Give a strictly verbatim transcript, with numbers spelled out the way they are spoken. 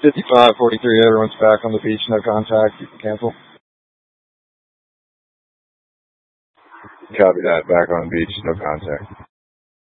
fifty-five forty-three, everyone's back on the beach, no contact, you can cancel. Copy that, back on the beach, no contact.